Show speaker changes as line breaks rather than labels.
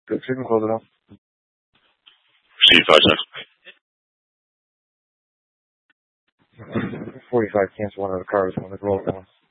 Good. So you can close it off.
See you 5 seconds.
45 cancel one of the cars when the roll comes.